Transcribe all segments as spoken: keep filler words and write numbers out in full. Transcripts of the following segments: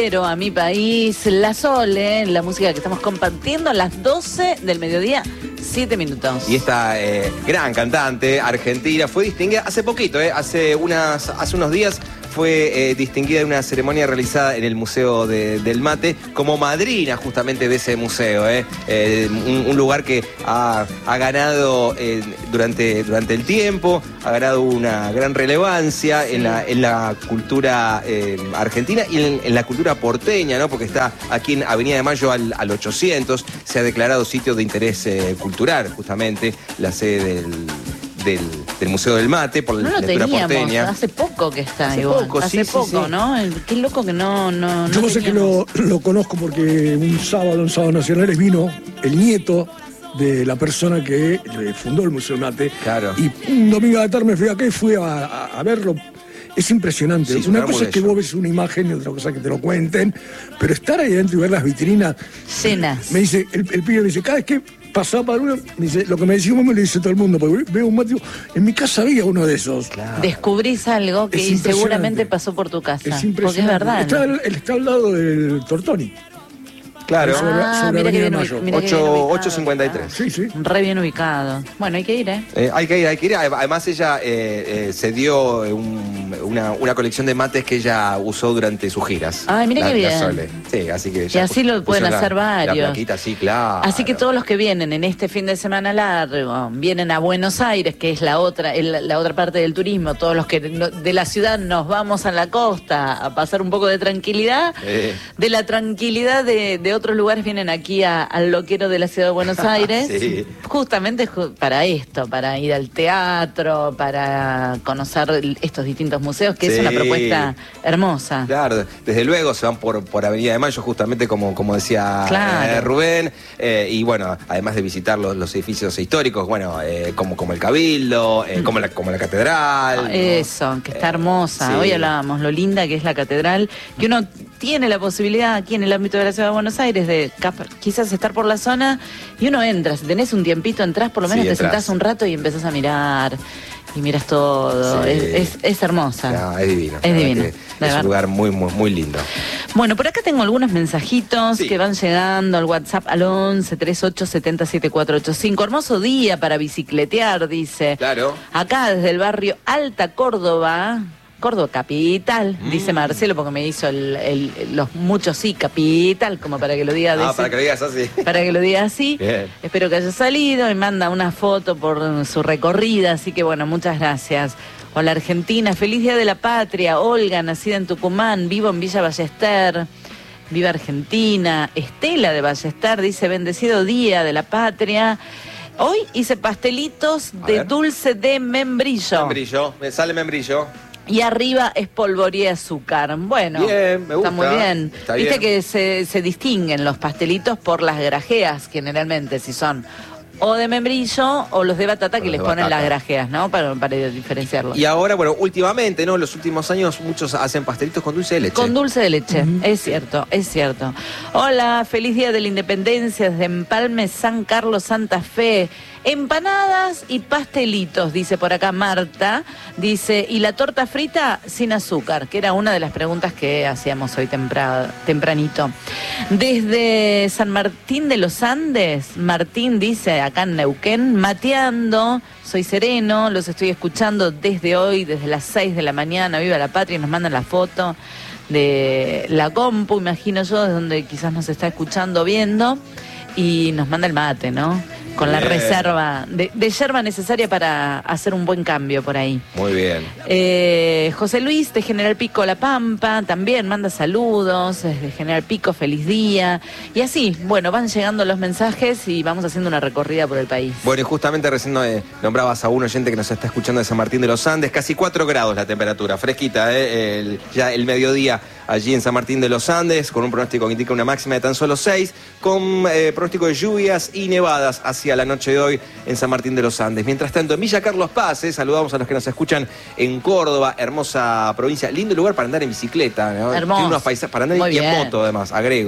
Pero a mi país, La Sole, la música que estamos compartiendo a las doce del mediodía, siete minutos. Y esta eh, gran cantante argentina fue distinguida hace poquito, eh, hace, unas, hace unos días fue eh, distinguida en una ceremonia realizada en el Museo de, del Mate como madrina justamente de ese museo. Eh. Eh, un, un lugar que ha, ha ganado eh, durante, durante el tiempo, ha ganado una gran relevancia sí. en, la, en la cultura eh, argentina y en, en la cultura porteña, ¿no? Porque está aquí en Avenida de Mayo al, al ochocientos, se ha declarado sitio de interés eh, cultural, justamente, la sede del... Del, del Museo del Mate, por la no lectura porteña. Hace poco que está, hace igual. Poco, hace sí, poco, sí, sí. ¿no? Qué loco que no, no, no Yo no sé que lo, lo conozco porque un sábado, un sábado nacionales vino el nieto de la persona que fundó el Museo del Mate. Claro. Y un domingo de la tarde me fui acá y fui a, a, a verlo. Es impresionante. Sí, una cosa es que vos ves una imagen y otra cosa es que te lo cuenten, pero estar ahí adentro y ver las vitrinas llenas. Me dice, el, el pibe me dice, cada vez que pasaba para uno, me dice, lo que me decía me lo dice todo el mundo, porque veo un mate, en mi casa había uno de esos. Claro. Descubrís algo que seguramente pasó por tu casa. Es impresionante. Porque es verdad. Está, ¿no? está al lado del Tortoni. Claro. Sobre, ah, sobre mira que bien, mira ocho cincuenta y tres. Sí, sí. Re bien ubicado. Bueno, hay que ir, ¿eh? eh hay que ir, hay que ir. Además, ella eh, eh, se dio un, una, una colección de mates que ella usó durante sus giras. Ay, mira la, qué bien. Sole. Sí, así que y así lo pueden hacer la, varios. La plaquita, sí, claro. Así que todos los que vienen en este fin de semana largo, vienen a Buenos Aires, que es la otra, el, la otra parte del turismo, todos los que no, de la ciudad nos vamos a la costa a pasar un poco de tranquilidad, eh. de la tranquilidad de, de otros lugares vienen aquí aquí a, al loquero de la ciudad de Buenos Aires, sí. justamente para esto, para ir al teatro, para conocer estos distintos museos, que sí. es una propuesta hermosa. Claro, desde luego se van por, por Avenida de Mayo, justamente como, como decía claro. eh, Rubén, eh, y bueno, además de visitar los, los edificios históricos, bueno, eh, como, como el Cabildo, eh, mm. como, la, como la Catedral. Oh, eso, ¿no? que está hermosa. Sí. Hoy hablábamos lo linda que es la Catedral, que uno tiene la posibilidad aquí en el ámbito de la ciudad de Buenos Aires de quizás estar por la zona y uno entra, si tenés un tiempito entrás, por lo menos sí, te sentás un rato y empezás a mirar y miras todo, sí. es, es, es hermosa. No, es divino. Es divino. Es verdad. Un lugar muy, muy, muy lindo. Bueno, por acá tengo algunos mensajitos sí. que van llegando al WhatsApp al once, treinta y ocho, setenta, setenta y cuatro ochenta y cinco. Hermoso día para bicicletear, dice. Claro. Acá desde el barrio Alta Córdoba. Córdoba capital, mm. dice Marcelo, porque me hizo el, el, los muchos sí, capital, como para que lo diga de Ah, ese, para que lo digas así. Para que lo diga así. Bien. Espero que haya salido y manda una foto por su recorrida, así que bueno, muchas gracias. Hola Argentina, feliz Día de la Patria. Olga, nacida en Tucumán, vivo en Villa Ballester. Viva Argentina. Estela de Ballester dice, bendecido Día de la Patria. Hoy hice pastelitos A de ver. dulce de membrillo. Membrillo, me sale membrillo. Y arriba espolvoreé azúcar. Bueno, bien, me gusta, está muy bien. Está Viste bien. que se, se distinguen los pastelitos por las grajeas, generalmente, si son o de membrillo o los de batata que los les de ponen batata. las grajeas, ¿no? Para, para diferenciarlos. Y ahora, bueno, últimamente, ¿no? En los últimos años muchos hacen pastelitos con dulce de leche. Con dulce de leche, uh-huh. es cierto, es cierto. Hola, feliz Día de la Independencia desde Empalme, San Carlos, Santa Fe. Empanadas y pastelitos, dice por acá Marta. Dice, y la torta frita sin azúcar, que era una de las preguntas que hacíamos hoy tempra- tempranito. Desde San Martín de los Andes, Martín dice, acá en Neuquén, mateando, soy sereno, los estoy escuchando desde hoy, desde las seis de la mañana, viva la patria, nos mandan la foto de la compu, imagino yo, de donde quizás nos está escuchando, viendo, y nos manda el mate, ¿no? Con la bien. reserva de, de yerba necesaria para hacer un buen cambio por ahí. Muy bien. Eh, José Luis de General Pico La Pampa también manda saludos desde General Pico, feliz día. Y así, bueno, van llegando los mensajes y vamos haciendo una recorrida por el país. Bueno, y justamente recién eh, nombrabas a un oyente que nos está escuchando de San Martín de los Andes, casi cuatro grados la temperatura, fresquita, eh, el, ya el mediodía allí en San Martín de los Andes, con un pronóstico que indica una máxima de tan solo seis, con eh, pronóstico de lluvias y nevadas hacia la noche de hoy en San Martín de los Andes. Mientras tanto, en Villa Carlos Paz, eh, saludamos a los que nos escuchan en Córdoba, hermosa provincia, lindo lugar para andar en bicicleta, ¿no? Hermoso. Tiene unos paisajes para andar Muy y en bien. moto, además, agrego.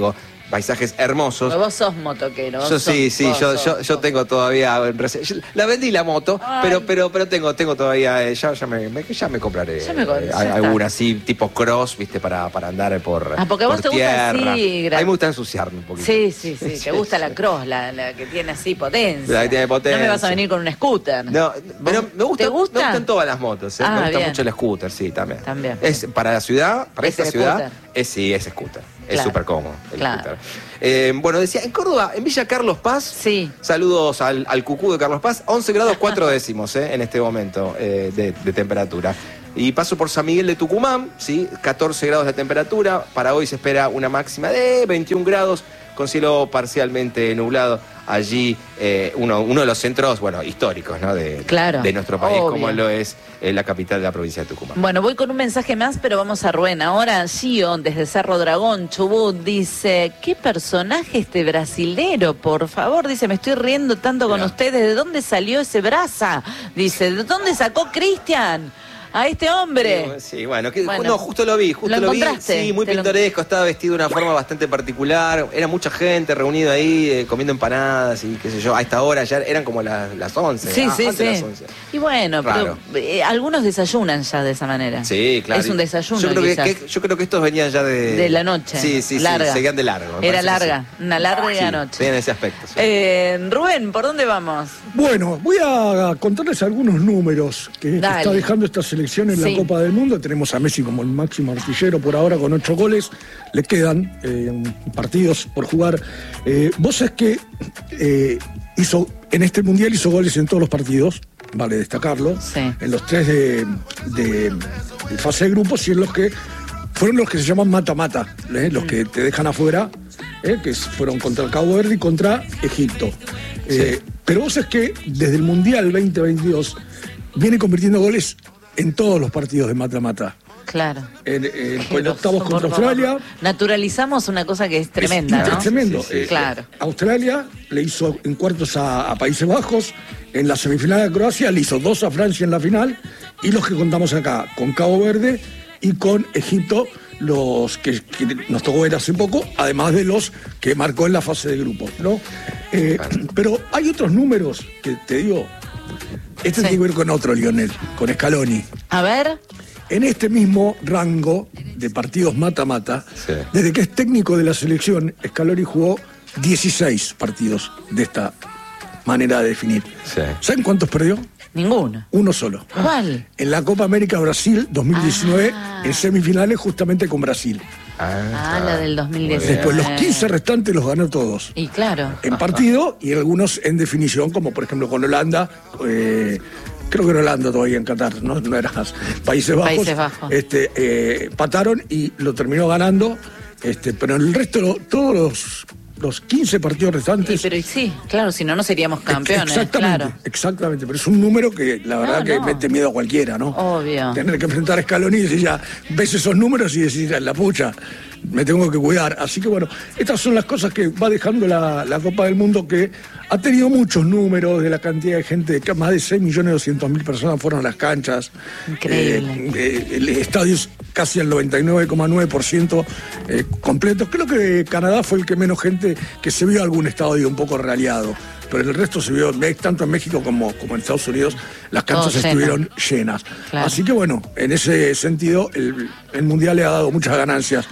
paisajes hermosos. Pero vos sos motoquero. Vos Yo sos, sí, sí, vos yo, sos, yo, yo sos. tengo todavía, yo la vendí la moto, Ay. pero pero pero tengo tengo todavía, eh, ya, ya, me, me- ya me compraré Ya me co- eh, ya está. alguna así, tipo cross, viste, para, para andar por, Ah, porque a vos por te gusta tierra. así, gra- A mí me gusta ensuciarme un poquito. Sí, sí, sí, Sí, te gusta sí. la cross, la, la que tiene así potencia. La que tiene potencia. No me vas a venir con un scooter. No, pero me, gusta, ¿Te gusta? me gustan todas las motos, eh, Ah, me gusta bien. mucho el scooter, sí, también. También. Es, para la ciudad, para Es esta el ciudad, scooter. es sí, es scooter. Es Claro. súper cómodo el Claro. scooter. Eh, bueno, decía, en Córdoba, en Villa Carlos Paz, Sí. saludos al, al cucú de Carlos Paz, once grados cuatro décimos eh, en este momento eh, de, de temperatura. Y paso por San Miguel de Tucumán, ¿sí? catorce grados de temperatura. Para hoy se espera una máxima de veintiún grados, con cielo parcialmente nublado. Allí eh, uno, uno de los centros, bueno, históricos, ¿no? de, Claro, de nuestro país, obvio. como lo es eh, la capital de la provincia de Tucumán. Bueno, voy con un mensaje más, pero vamos a Rubén. Ahora Gio, desde Cerro Dragón, Chubut, dice, ¿qué personaje este brasilero? Por favor, dice, me estoy riendo tanto con Mirá. ustedes. ¿De dónde salió ese braza? Dice, ¿de dónde sacó Cristian a este hombre? Sí, bueno, que, Bueno, no, justo lo vi, justo ¿lo lo, vi. encontraste? Sí, muy Te lo- pintoresco, estaba vestido de una forma bastante particular. Era mucha gente reunida ahí, eh, comiendo empanadas y qué sé yo. A esta hora ya eran como las, las once. Sí, ah, sí, antes de las sí. once. Y bueno, Raro. pero eh, algunos desayunan ya de esa manera. Sí, claro. Es un desayuno, Yo creo que, quizás. que- yo creo que estos venían ya de... De la noche. Sí, sí, larga. sí, seguían de largo. me Era parece que larga, sí. una larga Sí, noche. sí, en ese aspecto, sí. Eh, Rubén, ¿por dónde vamos? Bueno, voy a contarles algunos números que, que Dale. está dejando esta selección en Sí. la Copa del Mundo. Tenemos a Messi como el máximo artillero por ahora con ocho goles. Le quedan eh, partidos por jugar. Eh, vos es que eh, hizo en este Mundial hizo goles en todos los partidos, vale destacarlo. Sí. En los tres de, de- de fase de grupos y en los que fueron los que se llaman mata-mata, ¿eh? los que te dejan afuera, ¿eh? que fueron contra el Cabo Verde y contra Egipto. Eh, pero vos es que desde el Mundial veinte veintidós viene convirtiendo goles en todos los partidos de mata-mata. Claro. En, en, Qué en octavos groso, contra por favor. Australia. Naturalizamos una cosa que es tremenda, es, ¿no? es tremendo. Sí, sí, Eh, claro. Australia le hizo en cuartos a, a Países Bajos, en la semifinal a Croacia, le hizo dos a Francia en la final, y los que contamos acá, con Cabo Verde y con Egipto, los que, que nos tocó ver hace poco, además de los que marcó en la fase de grupos, ¿no? Eh, pero hay otros números que te digo, este Sí. tiene que ver con otro Lionel, con Scaloni. A ver, En este mismo rango de partidos mata-mata, Sí. desde que es técnico de la selección, Scaloni jugó dieciséis partidos de esta manera de definir. Sí. ¿Saben cuántos perdió? ninguno. Uno solo. ¿Cuál? En la Copa América Brasil dos mil diecinueve, Ah. en semifinales justamente con Brasil. Ah, la del dos mil Muy bien. diecinueve. Después los quince restantes los ganó todos. Y claro. En partido y algunos en definición, como por ejemplo con Holanda, eh, creo que era Holanda todavía en Qatar, no, no era más. Países Bajos, Países Bajos. Este, eh, empataron y lo terminó ganando, este, pero en el resto, lo- todos los, los quince partidos Y, restantes. pero y sí, claro, si no, no seríamos campeones. Exactamente, Claro. exactamente, pero es un número que la verdad No, que no. mete miedo a cualquiera, ¿no? Obvio. Tener que enfrentar a Scaloni y decir ya, ves esos números y decís, la pucha, me tengo que cuidar. Así que bueno, estas son las cosas que va dejando la, la Copa del Mundo, que ha tenido muchos números de la cantidad de gente, que más de seis millones doscientas mil personas fueron a las canchas. Increíble. Eh, eh, el estadio es casi el noventa y nueve coma nueve por ciento eh, completo. Creo que Canadá fue el que menos gente, que se vio algún estadio un poco raleado, pero el resto se vio, tanto en México como, como en Estados Unidos, las canchas Todo lleno. estuvieron llenas. Claro. Así que bueno, en ese sentido, el, el Mundial le ha dado muchas ganancias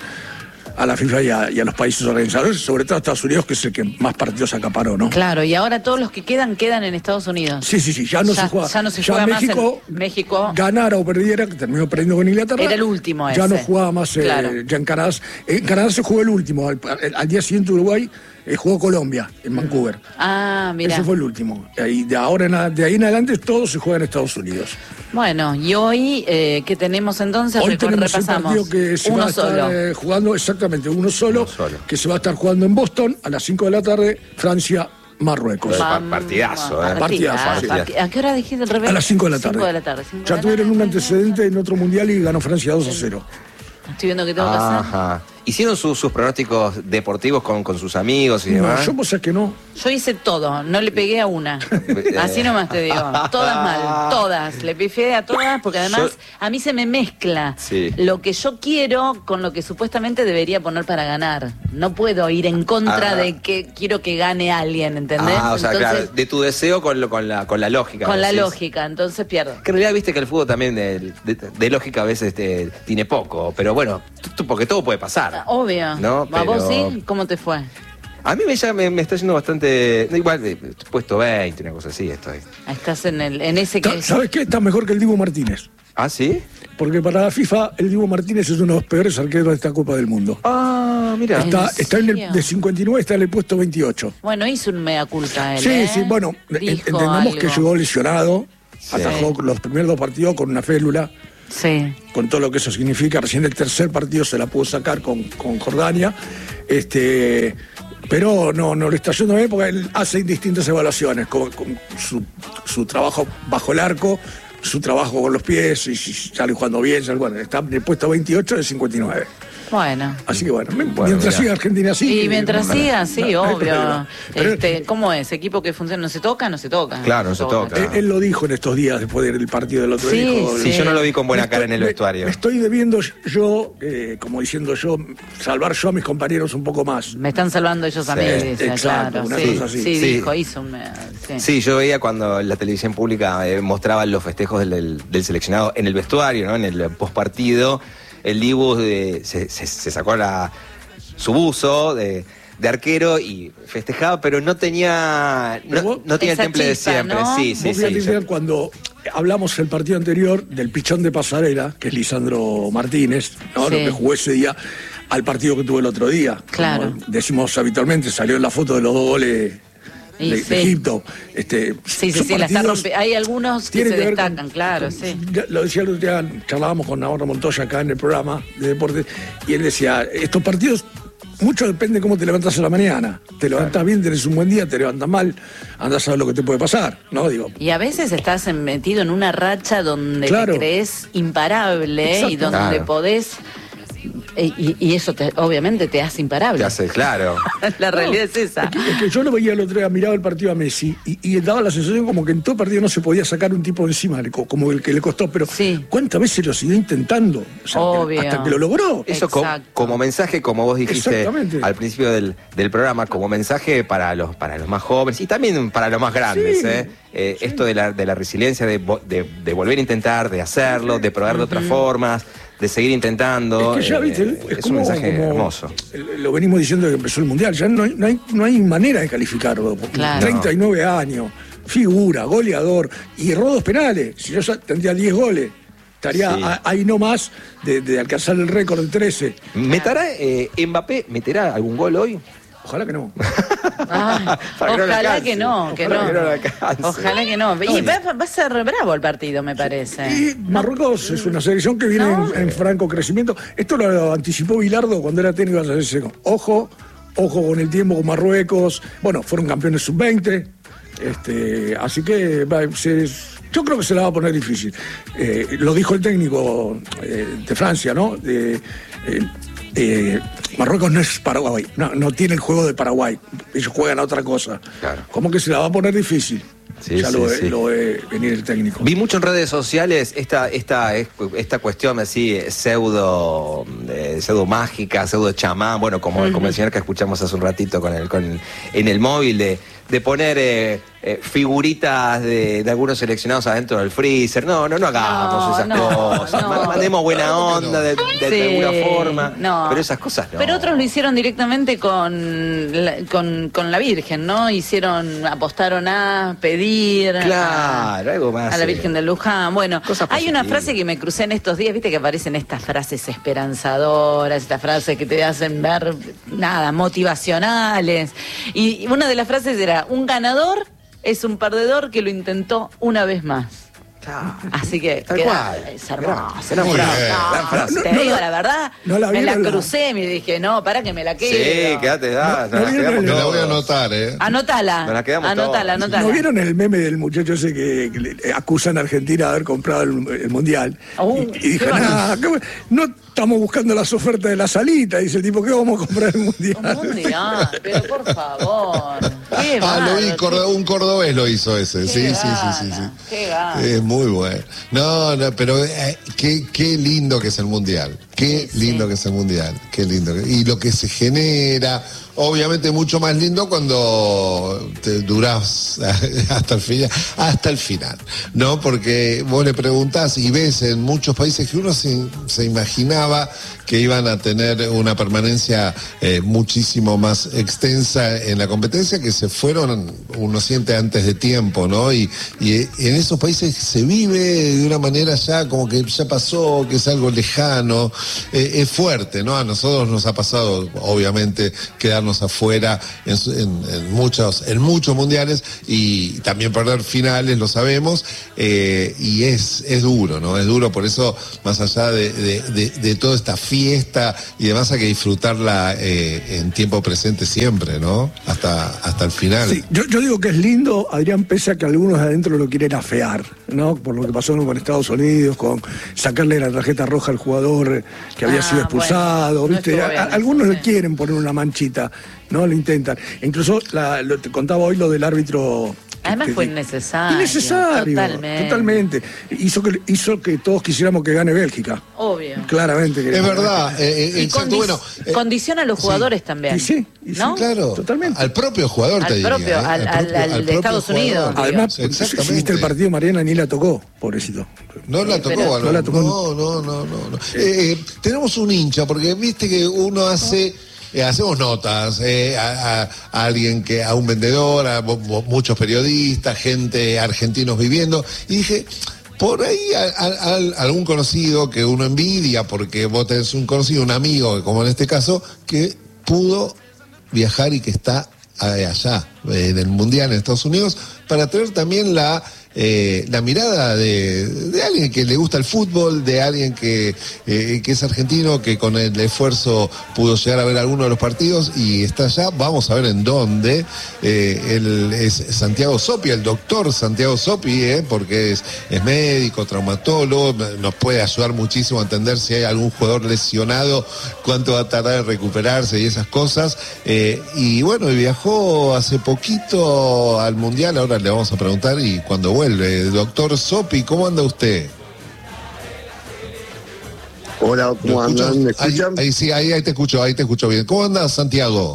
a la FIFA y a, y a los países organizadores, sobre todo a Estados Unidos, que es el que más partidos acaparó, ¿no? Claro, y ahora todos los que quedan, quedan en Estados Unidos. Sí, sí, sí, ya no Ya- se juega. ya no se juega más México, en México. ganara o perdiera, que terminó perdiendo con Inglaterra. Era el último Ya ese. no jugaba más eh, Claro. ya en Canadá. En Canadá se jugó el último. Al, al día siguiente Uruguay eh, jugó Colombia, en Vancouver. Ah, mira. Ese fue el último. Y de ahora en, a- de ahí en adelante todo se juega en Estados Unidos. Bueno, y hoy, eh, ¿qué tenemos entonces? Hoy Recor- tenemos un repasamos. partido que se Uno va a estar solo. eh, jugando, exactamente, uno solo, Uno solo. que se va a estar jugando en Boston a las cinco de la tarde, Francia, Marruecos. Pa- Vam- partidazo, eh. Partidazo, Ah, sí. parti- ¿A qué hora dijiste el revés? A las cinco de la tarde. cinco de la tarde. cinco de Ya la tuvieron tarde. un antecedente en otro mundial y ganó Francia dos a cero. Estoy viendo que tengo que hacer. Ajá. ¿Hicieron su- sus pronósticos deportivos con, con sus amigos y No, demás? yo pues es que no. Yo hice todo, no le pegué a una. Así nomás te digo. Todas mal, todas. Le pifié a todas porque además Yo- a mí se me mezcla Sí. lo que yo quiero con lo que supuestamente debería poner para ganar. No puedo ir en contra Ah. de que quiero que gane alguien, ¿entendés? Ah, o sea, Entonces, claro, de tu deseo con, lo- con, la, con la lógica. con la decís. lógica, entonces pierdo. Que en realidad viste que el fútbol también de, de- de lógica a veces te- tiene poco, pero bueno, tú- tú- porque todo puede pasar. Obvio. No, ¿A vos pero- sí? ¿Cómo te fue? A mí me, ya me, me está yendo bastante. no, Igual, eh, puesto veinte, una cosa así estoy. Estás en el en ese que... ¿Sabes qué? Está mejor que el Dibu Martínez. ¿Ah, sí? Porque para la FIFA, el Dibu Martínez es uno de los peores arqueros de esta Copa del Mundo. Ah, mira. ¿En Está, está en serio? el de cincuenta y nueve, está en el puesto veintiocho. Bueno, hizo un mea culpa él, Sí, ¿eh? sí, bueno, en- Dijo entendamos que algo. llegó lesionado, Sí. atajó los primeros dos partidos con una félula, Sí. con todo lo que eso significa. Recién el tercer partido se la pudo sacar con, con Jordania. Este, pero no, no le está yendo bien porque él hace distintas evaluaciones, con, con su, su trabajo bajo el arco, su trabajo con los pies, y si sale jugando bien, sale- bueno, está en el puesto veintiocho de cincuenta y nueve. Bueno. Así que bueno, Bueno, mientras mirá. siga Argentina así. Y mientras no, siga, no, sí, no hay obvio. problema. Pero Este, ¿cómo es? ¿Equipo que funciona no se toca? No se toca. Claro, no se toca. él, él lo dijo en estos días después del partido del otro Sí, día. dijo, Sí, yo no lo vi con buena me cara estoy- en el me- vestuario. Me estoy debiendo yo, eh, como diciendo yo, salvar yo a mis compañeros un poco más. Me están salvando ellos a mí, Sí, dice, exacto, claro. una Sí, cosa así. sí, Sí. dijo, hizo un mea, sí. Sí, yo veía cuando la televisión pública eh, mostraba los festejos del, del- del seleccionado en el vestuario, ¿no? En el postpartido. El Dibu eh, se, se- se sacó la, su buzo de, de arquero y festejaba, pero no tenía Pero no, vos- no tenía el Esa temple de chispa, siempre. ¿no? Sí, sí, Vos sí. fíjate, yo- Fidel, cuando hablamos el partido anterior del pichón de pasarela, que es Lisandro Martínez, ¿no? Sí. Lo que jugó ese día al partido que tuvo el otro día. Claro. Como decimos habitualmente, salió en la foto de los dos goles Y de, sí. de Egipto. Este, Sí, sí, son sí, la está partidos- rompiendo. Hay algunos que tiene se que ver destacan, con- claro, con- sí. ya Lo decía el otro día, charlábamos con Navarro Montoya acá en el programa de deporte, y él decía, estos partidos, mucho depende de cómo te levantas a la mañana. Te levantas bien, tenés un buen día, te levantas mal, andás a ver lo que te puede pasar, ¿no? Digo, Y a veces estás en- metido en una racha donde Claro. te crees imparable y Exacto. donde Claro. podés. Y, y eso te- obviamente te hace imparable. Te hace, claro. La realidad es esa. Es que, es que yo lo veía el otro día, miraba el partido a Messi y, y daba la sensación como que en todo partido no se podía sacar un tipo de encima, le co- como el que le costó, pero Sí. ¿cuántas veces lo siguió intentando? O sea, Obvio. hasta que lo logró. Eso co- Exacto. como mensaje, como vos dijiste Exactamente. al principio del, del programa, como mensaje para los, para los más jóvenes y también para los más grandes, Sí, ¿eh? Eh, esto de la, de la resiliencia, de, vo- de- de volver a intentar, de hacerlo, de probar de otras formas, de seguir intentando. Es que ya, eh, viste, es es un como, mensaje como- hermoso. Lo venimos diciendo desde que empezó el Mundial, ya no hay, no hay, no hay manera de calificarlo. porque Claro. treinta y nueve años, figura, goleador, y erró dos penales. Si yo ya tendría diez goles, estaría Sí. a- ahí nomás de, de alcanzar el récord de trece. ¿Meterá, eh, Mbappé, meterá algún gol hoy? Ojalá que no. Ay, Para que no le ojalá alcance. que no, que Ojalá no. que no le alcance. Ojalá que no. Y va, va a ser bravo el partido, me parece. Y Marruecos es una selección que viene No. en, en franco crecimiento. Esto lo anticipó Bilardo cuando era técnico de la selección. Ojo, ojo con el tiempo con Marruecos. Bueno, fueron campeones sub veinte. Este, así que va, se- yo creo que se la va a poner difícil. Eh, lo dijo el técnico eh, de Francia, ¿no? De, eh, eh, Marruecos no es Paraguay, no, no tiene el juego de Paraguay. Ellos juegan a otra cosa. Claro. ¿Cómo que se la va a poner difícil? Sí, ya sí, lo, ve, sí. lo ve venir el técnico. Vi mucho en redes sociales esta, esta, esta cuestión así pseudo, eh, pseudo mágica, pseudo chamán, bueno, como, como el señor que escuchamos hace un ratito con el, con, en el móvil, de, de poner eh, eh, figuritas de, de algunos seleccionados adentro del freezer. No, no, no hagamos No, esas no, cosas. no. Ma- Mandemos buena onda de, de- de Sí, alguna forma. no. Pero esas cosas no. Pero otros lo hicieron directamente con la, con, con la Virgen, ¿no? Hicieron, apostaron a pedir a- Claro, algo más. a la eh, Virgen de Luján. Bueno, Cosas hay una positivas. frase que me crucé en estos días, viste que aparecen estas frases esperanzadoras, estas frases que te hacen ver, nada, motivacionales. Y una de las frases era, un ganador es un perdedor que lo intentó una vez más. Claro. Así que Tal queda- cual. es hermoso. Gran No, frase, no, gran frase. te No, no digo la- la verdad, no la me la vieron la- crucé, me dije, no, para que me la Sí, quede. quédate, da, No, nos no la vieron quedamos el- Me la voy a todos. anotar, ¿eh? Anótala, Nos la quedamos anótala, todos. anótala. ¿No vieron el meme del muchacho ese que, que le acusan a Argentina de haber comprado el, el Mundial? Uh, y, y dijo, qué "Nah, ¿cómo? no, estamos buscando las ofertas de la salita, dice el tipo, ¿qué vamos a comprar el mundial? Un mundial, pero por favor. Qué ah, bárbaro, lo vi, Cordo- un cordobés lo hizo ese. Sí, sí, sí, sí, sí. Qué gana. Es muy bueno. No, no, pero eh, qué, qué lindo que es el mundial. Qué Sí, lindo sí. que es el mundial. Qué lindo. que- Y lo que se genera, obviamente mucho más lindo cuando te durás hasta el final, hasta el final, ¿no? Porque vos le preguntás y ves en muchos países que uno se, se imaginaba que iban a tener una permanencia eh, muchísimo más extensa en la competencia, que se fueron, uno siente, antes de tiempo, ¿no? Y, y en esos países se vive de una manera ya como que ya pasó, que es algo lejano, eh, es fuerte, ¿no? A nosotros nos ha pasado, obviamente, quedarnos afuera en, en, en muchos, en muchos mundiales y también perder finales, lo sabemos, eh, y es, es duro, ¿no? Es duro, por eso, más allá de, de, de, de toda esta fiesta y demás, hay que disfrutarla eh, en tiempo presente siempre, ¿no? Hasta, hasta el final. Sí, yo, yo digo que es lindo, Adrián, pese a que algunos de adentro lo quieren afear, ¿no? Por lo que pasó con Estados Unidos, con sacarle la tarjeta roja al jugador que había Ah, sido expulsado, bueno, no ¿viste? estuvo A- bien a- eso, algunos sí. le quieren poner una manchita, ¿no? Lo intentan. E incluso la- lo, te contaba hoy lo del árbitro. Además que- fue que- innecesario. Innecesario, Totalmente. totalmente. Hizo que, hizo que todos quisiéramos que gane Bélgica. Obvio. Claramente. Es queríamos verdad, que eh, eh, Y exacto, condi- bueno. eh, condiciona a los jugadores sí. también. Y sí, y sí, ¿no? Claro, Totalmente. al propio jugador, Al te diría. propio, ¿eh? al- al- propio- al de propio Estados jugador. Unidos. Además, Sí, si- si exactamente. viste el partido, Mariana ni la tocó, pobrecito. No la Sí, tocó, pero- no, No la tocó. no, no, no, no, no. Eh, eh, tenemos un hincha, porque viste que uno hace, eh, hacemos notas eh, a, a- a alguien que, a un vendedor, a mo- mo- muchos periodistas, gente argentinos viviendo, y dije, por ahí a- a- a- algún conocido que uno envidia, porque vos tenés un conocido, un amigo, como en este caso, que pudo viajar y que está eh, allá, eh, en el Mundial en Estados Unidos, para tener también la eh, la mirada de, de alguien que le gusta el fútbol, de alguien que, eh, que es argentino, que con el esfuerzo pudo llegar a ver algunos de los partidos y está allá. Vamos a ver en dónde. Eh, él es Santiago Sopi, el doctor Santiago Sopi, eh, porque es, es médico, traumatólogo, nos puede ayudar muchísimo a entender si hay algún jugador lesionado, cuánto va a tardar en recuperarse y esas cosas. Eh, y bueno, viajó hace poquito al Mundial, ahora le vamos a preguntar y cuando vuelve. Doctor Sopi, ¿cómo anda usted? Hola, ¿Lo ¿cómo escucho? andan? ¿Me Ahí, escuchan? ahí sí, ahí, ahí te escucho, ahí te escucho bien. ¿Cómo anda Santiago?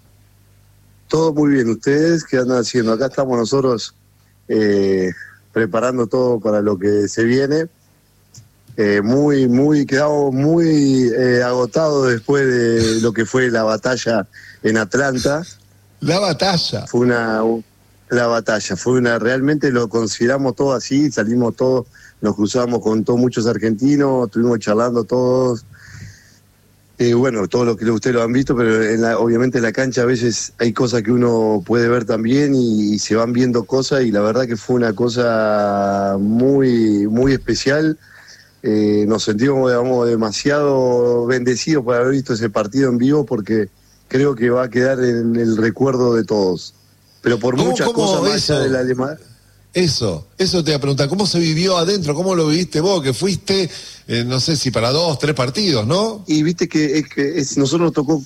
Todo muy bien. ¿Ustedes qué andan haciendo? Acá estamos nosotros eh, preparando todo para lo que se viene. Eh, muy, muy, quedamos muy eh, agotados después de lo que fue la batalla en Atlanta. La batalla. Fue una, la batalla, fue una, realmente lo consideramos todo así, salimos todos, nos cruzamos con todos muchos argentinos, estuvimos charlando todos. Eh, bueno, todo lo que ustedes lo han visto, pero en la, obviamente en la cancha a veces hay cosas que uno puede ver también y, y se van viendo cosas y la verdad que fue una cosa muy, muy especial. Eh, nos sentimos, digamos, demasiado bendecidos por haber visto ese partido en vivo porque creo que va a quedar en el recuerdo de todos. Pero por ¿Cómo- muchas cómo cosas más eso? allá de la alemana. Eso, eso te iba a preguntar. ¿Cómo se vivió adentro? ¿Cómo lo viviste vos? Que fuiste, eh, no sé si para dos, tres partidos, ¿no? Y viste que, es que es, nosotros nos tocó,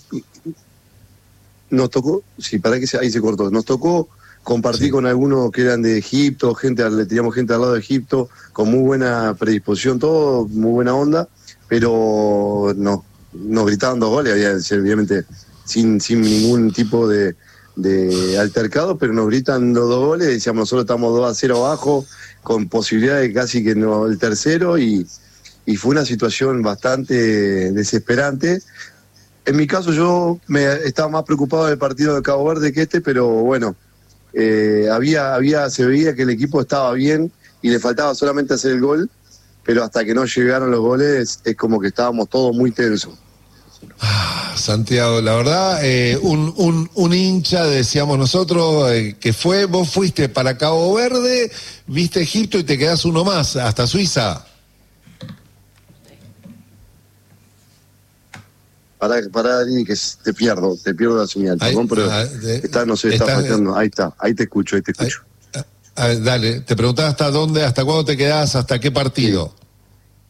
nos tocó, sí, para que se, ahí se cortó, nos tocó compartir Sí. con algunos que eran de Egipto, gente, le teníamos gente al lado de Egipto, con muy buena predisposición, todo, muy buena onda, pero no, nos gritaban dos goles, había, obviamente sin, sin ningún tipo de, de altercado, pero nos gritan los dos goles, decíamos nosotros estamos dos a cero abajo, con posibilidad de casi que no el tercero, y, y fue una situación bastante desesperante. En mi caso yo me estaba más preocupado del partido de Cabo Verde que este, pero bueno, eh, había, había, se veía que el equipo estaba bien y le faltaba solamente hacer el gol, pero hasta que no llegaron los goles es como que estábamos todos muy tensos. Ah, Santiago, la verdad, eh, un, un, un hincha, decíamos nosotros, eh, que fue, vos fuiste para Cabo Verde, viste Egipto y te quedás uno más, hasta Suiza. Para, para Ari, que te pierdo, te pierdo la señal, Ahí, perdón, pero ah, de- está, no sé, está está- faltando, ahí está, ahí te escucho, ahí te Ahí- escucho. ah, ah, dale, te preguntaba hasta dónde, hasta cuándo te quedás, hasta qué partido.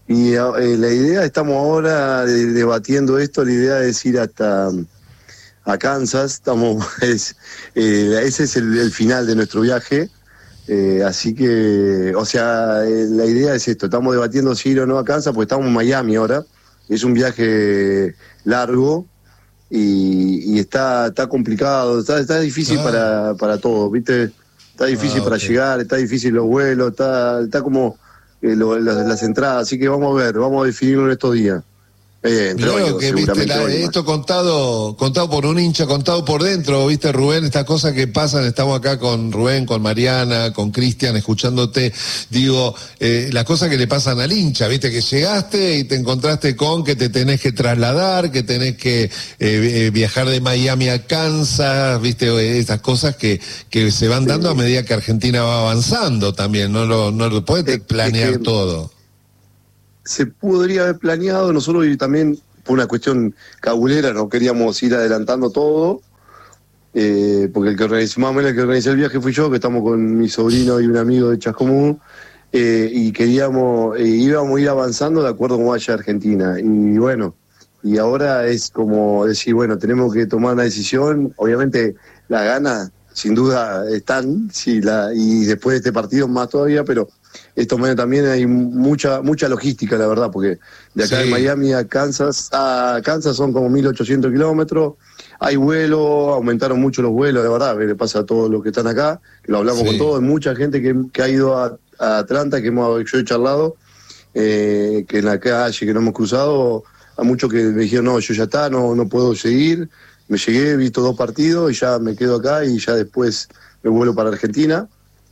Y eh, la idea, estamos ahora de, debatiendo esto, la idea es ir hasta a Kansas, estamos, es, eh, ese es el, el final de nuestro viaje, eh, así que, o sea, eh, la idea es esto, estamos debatiendo si ir o no a Kansas, porque estamos en Miami ahora, es un viaje largo y, y está, está complicado, está, está difícil ah. para, para todos, ¿viste? Está difícil ah, para okay. llegar, está difícil los vuelos, está, está como eh, lo, las, las entradas, así que vamos a ver, vamos a definirlo en estos días. Eh, Creo que viste la, esto contado contado por un hincha, contado por dentro, viste Rubén, estas cosas que pasan, estamos acá con Rubén, con Mariana, con Cristian, escuchándote, digo, eh, las cosas que le pasan al hincha, viste que llegaste y te encontraste con que te tenés que trasladar, que tenés que eh, eh, viajar de Miami a Kansas, viste, estas cosas que, que se van dando sí. a medida que Argentina va avanzando también, no lo, no lo puedes es, planear es que... todo. Se podría haber planeado, nosotros también por una cuestión cabulera no queríamos ir adelantando todo, eh, porque el que organizó, más o menos el que organizó el viaje fui yo, que estamos con mi sobrino y un amigo de Chascomún, eh, y queríamos, eh, íbamos a ir avanzando de acuerdo a cómo vaya Argentina, y bueno, y ahora es como decir, bueno, tenemos que tomar una decisión, obviamente las ganas sin duda están, sí, la, y después de este partido más todavía, pero esto también hay mucha mucha logística, la verdad, porque de acá sí. de Miami a Kansas, a Kansas son como mil ochocientos kilómetros, hay vuelos, aumentaron mucho los vuelos, de verdad, que le pasa a todos los que están acá, que lo hablamos sí. con todos, hay mucha gente que, que ha ido a, a Atlanta, que hemos, yo he charlado, eh, que en la calle, que no hemos cruzado, a muchos que me dijeron, no, yo ya está, no, no puedo seguir, me llegué, he visto dos partidos y ya me quedo acá y ya después me vuelvo para Argentina.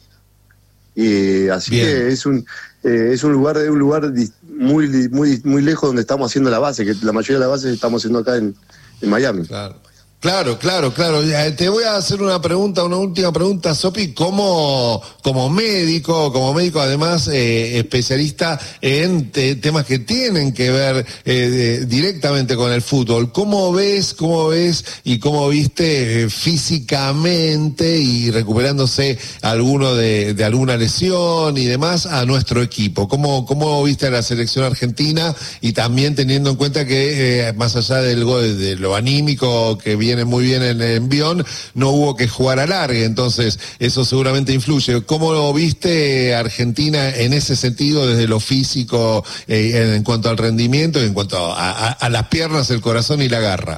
Y así Bien. que es un eh, es un lugar un lugar muy muy muy lejos donde estamos haciendo la base, que la mayoría de las bases estamos haciendo acá en, en Miami. Claro. Claro, claro, claro. Te voy a hacer una pregunta, una última pregunta, Sopi, como, como médico, como médico además eh, especialista en te, temas que tienen que ver eh, de, directamente con el fútbol. ¿Cómo ves, cómo ves y cómo viste eh, físicamente y recuperándose alguno de, de alguna lesión y demás a nuestro equipo? ¿Cómo, cómo viste a la selección argentina y también teniendo en cuenta que eh, más allá del gol, de lo anímico que viene muy bien en el envión, no hubo que jugar a largue, entonces eso seguramente influye. ¿Cómo lo viste Argentina en ese sentido desde lo físico, eh, en cuanto al rendimiento y en cuanto a, a, a las piernas, el corazón y la garra?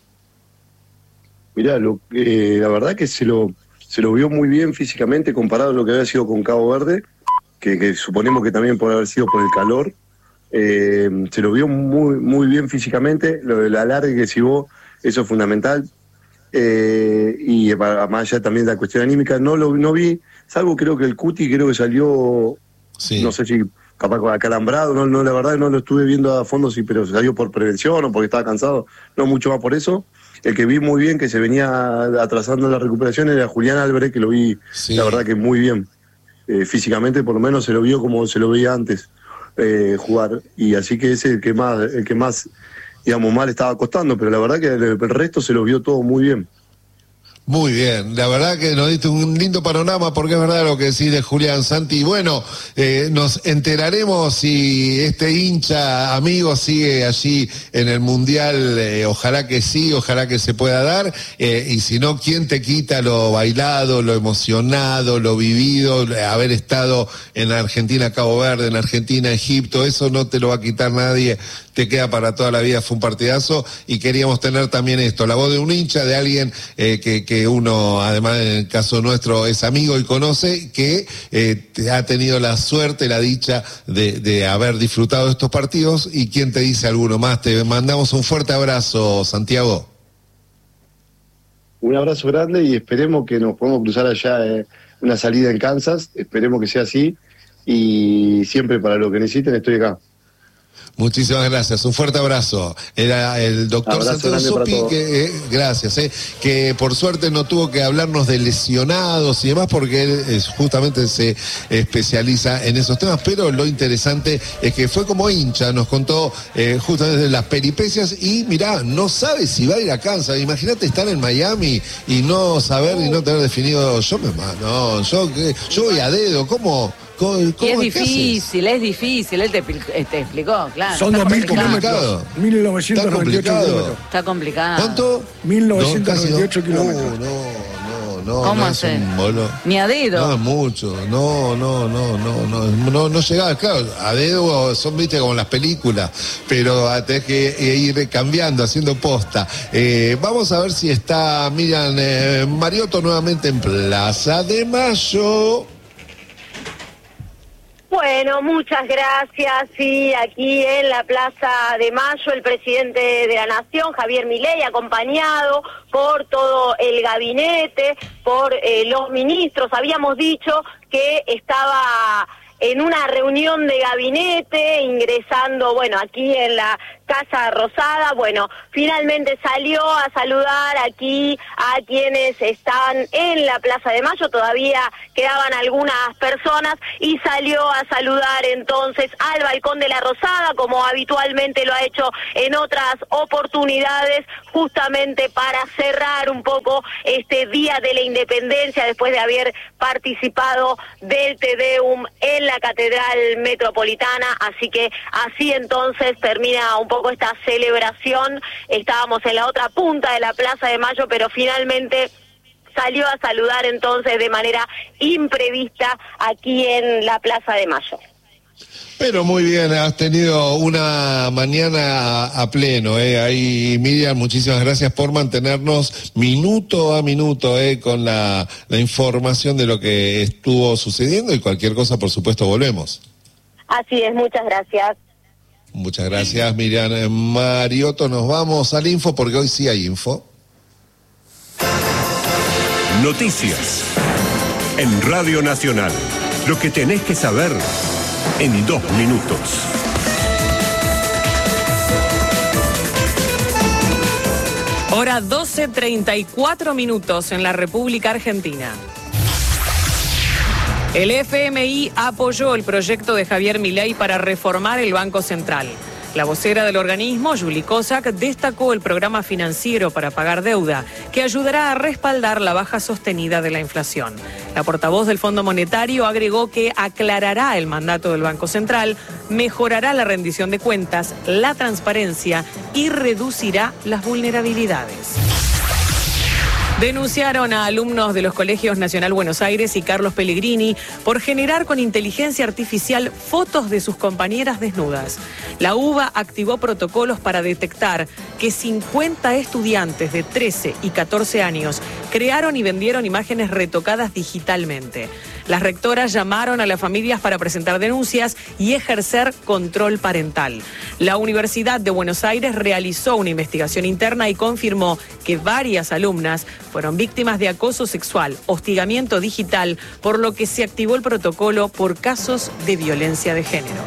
Mirá, lo, eh, la verdad que se lo, se lo vio muy bien físicamente comparado a lo que había sido con Cabo Verde, que, que suponemos que también puede haber sido por el calor. Eh, se lo vio muy, muy bien físicamente, lo de la larga que si vos eso es fundamental, eh, y para, más allá también de la cuestión anímica, no lo no vi, salvo creo que el Cuti creo que salió, sí. no sé si capaz con acalambrado, no, no la verdad no lo estuve viendo a fondo, sí, pero salió por prevención o porque estaba cansado, no mucho más por eso. El que vi muy bien, que se venía atrasando la recuperación, era Julián Álvarez, que lo vi, sí. la verdad que muy bien, eh, físicamente por lo menos se lo vio como se lo veía antes eh, jugar, y así que ese es el que más, el que más digamos, mal estaba costando, pero la verdad que el, el resto se lo vio todo muy bien. Muy bien, la verdad que nos diste un lindo panorama, porque es verdad lo que decís de Julián, Santi. Y bueno, eh, nos enteraremos si este hincha amigo sigue allí en el Mundial, eh, ojalá que sí, ojalá que se pueda dar, eh, y si no, ¿quién te quita lo bailado, lo emocionado, lo vivido, haber estado en Argentina, Cabo Verde, en Argentina, Egipto? Eso no te lo va a quitar nadie, te queda para toda la vida, fue un partidazo, y queríamos tener también esto, la voz de un hincha, de alguien eh, que, que uno, además en el caso nuestro, es amigo y conoce, que eh, ha tenido la suerte, la dicha de, de haber disfrutado de estos partidos. ¿Y quién te dice alguno más? Te mandamos un fuerte abrazo, Santiago. Un abrazo grande y esperemos que nos podamos cruzar allá eh, una salida en Kansas, esperemos que sea así, y siempre para lo que necesiten estoy acá. Muchísimas gracias, un fuerte abrazo. Era el doctor Santiago Sopi, que eh, gracias, eh, que por suerte no tuvo que hablarnos de lesionados y demás, porque él es, justamente se especializa en esos temas, pero lo interesante es que fue como hincha, nos contó eh, justamente las peripecias, y mirá, no sabe si va a ir a Kansas. Imagínate estar en Miami y no saber y no tener definido, yo me no, yo, yo voy a dedo, ¿cómo? ¿Cómo, Y cómo es qué difícil, es difícil, él te, expli- te explicó, claro. Son está dos mil complicado. kilómetros. mil novecientos noventa y ocho Está complicado. kilómetros. Está complicado. ¿Cuánto? mil novecientos noventa y ocho No, kilómetros. No, no, no, ¿Cómo no hace? es un bolo. Ni a dedo. No es mucho, no, no, no, no, no, no, no llegaba, claro, a dedo son, viste, como las películas, pero tenés que ir cambiando, haciendo posta. Eh, vamos a ver si está Miriam eh, Mariotto nuevamente en Plaza de Mayo. Bueno, muchas gracias. Sí, aquí en la Plaza de Mayo, el presidente de la Nación, Javier Milei, acompañado por todo el gabinete, por eh, los ministros. Habíamos dicho que estaba en una reunión de gabinete, ingresando, bueno, aquí en la Casa Rosada. Bueno, finalmente salió a saludar aquí a quienes están en la Plaza de Mayo, todavía quedaban algunas personas, y salió a saludar entonces al balcón de la Rosada, como habitualmente lo ha hecho en otras oportunidades, justamente para cerrar un poco este Día de la Independencia, después de haber participado del Te Deum en la Catedral Metropolitana. Así que así entonces termina un poco esta celebración. Estábamos en la otra punta de la Plaza de Mayo, pero finalmente salió a saludar entonces de manera imprevista aquí en la Plaza de Mayo. Pero muy bien, has tenido una mañana a, a pleno, ¿eh? Ahí, Miriam, muchísimas gracias por mantenernos minuto a minuto, ¿eh? Con la, la información de lo que estuvo sucediendo, y cualquier cosa, por supuesto, volvemos. Así es, muchas gracias. Muchas gracias, Miriam Mariotto. Nos vamos al info, porque hoy sí hay info. Noticias en Radio Nacional. Lo que tenés que saber en dos minutos. Hora doce treinta y cuatro minutos en la República Argentina. El F M I apoyó el proyecto de Javier Milei para reformar el Banco Central. La vocera del organismo, Juli Kozak, destacó el programa financiero para pagar deuda, que ayudará a respaldar la baja sostenida de la inflación. La portavoz del Fondo Monetario agregó que aclarará el mandato del Banco Central, mejorará la rendición de cuentas, la transparencia y reducirá las vulnerabilidades. Denunciaron a alumnos de los colegios Nacional Buenos Aires y Carlos Pellegrini por generar con inteligencia artificial fotos de sus compañeras desnudas. La UBA activó protocolos para detectar que cincuenta estudiantes de trece y catorce años crearon y vendieron imágenes retocadas digitalmente. Las rectoras llamaron a las familias para presentar denuncias y ejercer control parental. La Universidad de Buenos Aires realizó una investigación interna y confirmó que varias alumnas fueron víctimas de acoso sexual, hostigamiento digital, por lo que se activó el protocolo por casos de violencia de género.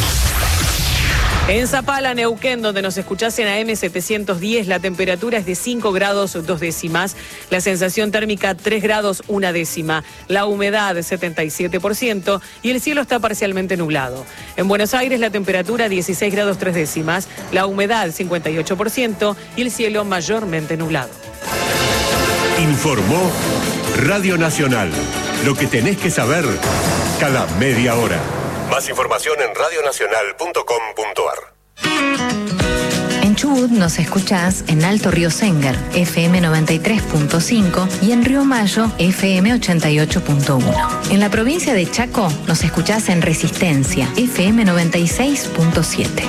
En Zapala, Neuquén, donde nos escuchás en A M setecientos diez, la temperatura es de cinco grados dos décimas, la sensación térmica tres grados una décima, la humedad setenta y siete por ciento y el cielo está parcialmente nublado. En Buenos Aires la temperatura dieciséis grados tres décimas, la humedad cincuenta y ocho por ciento y el cielo mayormente nublado. Informó Radio Nacional. Lo que tenés que saber cada media hora. Más información en radio nacional punto com punto a r. En Chubut nos escuchás en Alto Río Sengar, F M noventa y tres punto cinco, y en Río Mayo, F M ochenta y ocho punto uno. En la provincia de Chaco nos escuchás en Resistencia, F M noventa y seis punto siete.